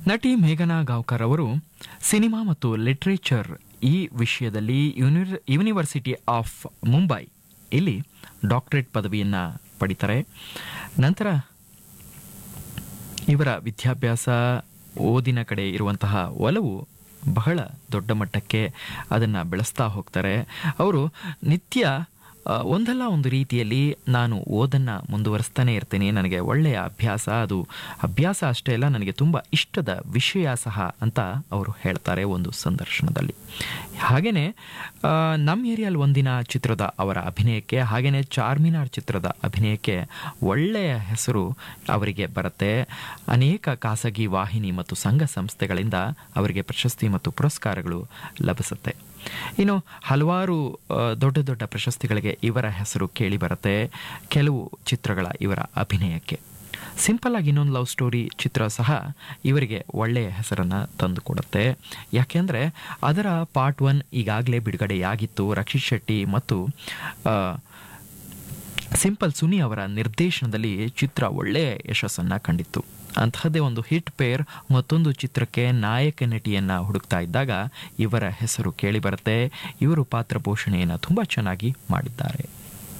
ನಟಿ ಮೇಘನಾ ಗಾವ್ಕರ್ ಅವರು ಸಿನಿಮಾ ಮತ್ತು ಲಿಟ್ರೇಚರ್ ಈ ವಿಷಯದಲ್ಲಿ ಯೂನಿವರ್ಸಿಟಿ ಆಫ್ ಮುಂಬೈ ಇಲ್ಲಿ ಡಾಕ್ಟರೇಟ್ ಪದವಿಯನ್ನು ಪಡಿತಾರೆ. ನಂತರ ಇವರ ವಿದ್ಯಾಭ್ಯಾಸ ಓದಿನ ಕಡೆ ಇರುವಂತಹ ಒಲವು ಬಹಳ ದೊಡ್ಡ ಮಟ್ಟಕ್ಕೆ ಅದನ್ನು ಬೆಳೆಸ್ತಾ ಹೋಗ್ತಾರೆ. ಅವರು ನಿತ್ಯ ಒಂದಲ್ಲ ಒಂದು ರೀತಿಯಲ್ಲಿ ನಾನು ಓದನ್ನು ಮುಂದುವರಿಸ್ತಾನೆ ಇರ್ತೀನಿ, ನನಗೆ ಒಳ್ಳೆಯ ಅಭ್ಯಾಸ, ಅದು ಅಭ್ಯಾಸ ಅಷ್ಟೇ ಅಲ್ಲ ನನಗೆ ತುಂಬ ಇಷ್ಟದ ವಿಷಯ ಸಹ ಅಂತ ಅವರು ಹೇಳ್ತಾರೆ ಒಂದು ಸಂದರ್ಶನದಲ್ಲಿ. ಹಾಗೆಯೇ ನಮ್ಮ ಏರಿಯಲ್ಲಿ ಒಂದಿನ ಚಿತ್ರದ ಅವರ ಅಭಿನಯಕ್ಕೆ, ಹಾಗೆಯೇ ಚಾರ್ಮಿನಾರ್ ಚಿತ್ರದ ಅಭಿನಯಕ್ಕೆ ಒಳ್ಳೆಯ ಹೆಸರು ಅವರಿಗೆ ಬರುತ್ತೆ. ಅನೇಕ ಖಾಸಗಿ ವಾಹಿನಿ ಮತ್ತು ಸಂಘ ಸಂಸ್ಥೆಗಳಿಂದ ಅವರಿಗೆ ಪ್ರಶಸ್ತಿ ಮತ್ತು ಪುರಸ್ಕಾರಗಳು ಲಭಿಸುತ್ತೆ. ಇನ್ನು ಹಲವಾರು ದೊಡ್ಡ ದೊಡ್ಡ ಪ್ರಶಸ್ತಿಗಳಿಗೆ ಇವರ ಹೆಸರು ಕೇಳಿ ಬರುತ್ತೆ ಕೆಲವು ಚಿತ್ರಗಳ ಇವರ ಅಭಿನಯಕ್ಕೆ. ಸಿಂಪಲ್ ಆಗಿ ಇನ್ನೊಂದು ಲವ್ ಸ್ಟೋರಿ ಚಿತ್ರ ಸಹ ಇವರಿಗೆ ಒಳ್ಳೆಯ ಹೆಸರನ್ನು ತಂದುಕೊಡುತ್ತೆ. ಯಾಕೆಂದರೆ ಅದರ ಪಾರ್ಟ್ 1 ಈಗಾಗಲೇ ಬಿಡುಗಡೆಯಾಗಿತ್ತು. ರಕ್ಷಿತ್ ಶೆಟ್ಟಿ ಮತ್ತು ಸಿಂಪಲ್ ಸುನಿ ಅವರ ನಿರ್ದೇಶನದಲ್ಲಿ ಚಿತ್ರ ಒಳ್ಳೆಯ ಯಶಸ್ಸನ್ನು ಕಂಡಿತ್ತು. ಅಂತಹದ್ದೇ ಒಂದು ಹಿಟ್ ಪೇರ್ ಮತ್ತೊಂದು ಚಿತ್ರಕ್ಕೆ ನಾಯಕ ನಟಿಯನ್ನು ಹುಡುಕ್ತಾ ಇದ್ದಾಗ ಇವರ ಹೆಸರು ಕೇಳಿ ಬರುತ್ತೆ. ಇವರು ಪಾತ್ರ ಪೋಷಣೆಯನ್ನು ತುಂಬ ಚೆನ್ನಾಗಿ ಮಾಡಿದ್ದಾರೆ.